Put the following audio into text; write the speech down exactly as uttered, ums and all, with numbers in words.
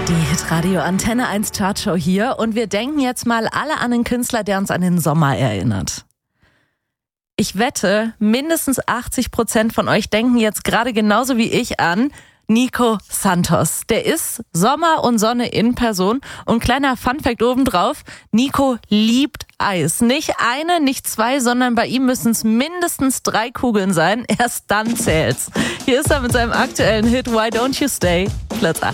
Die Hitradio Antenne eins Chartshow hier und wir denken jetzt mal alle an den Künstler, der uns an den Sommer erinnert. Ich wette, mindestens achtzig Prozent von euch denken jetzt gerade genauso wie ich an Nico Santos. Der ist Sommer und Sonne in Person. Und kleiner Funfact obendrauf, Nico liebt Eis. Nicht eine, nicht zwei, sondern bei ihm müssen es mindestens drei Kugeln sein. Erst dann zählt's. Hier ist er mit seinem aktuellen Hit Why Don't You Stay? Platz acht.